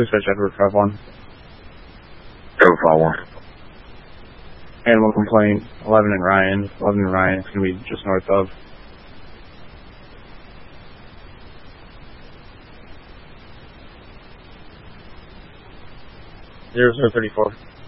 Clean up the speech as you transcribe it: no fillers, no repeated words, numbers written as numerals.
Dispatch Edward 5-1. Edward 5-1. Animal complaint, 11 and Ryan. 11 and Ryan, it's going to be just north of. 0034.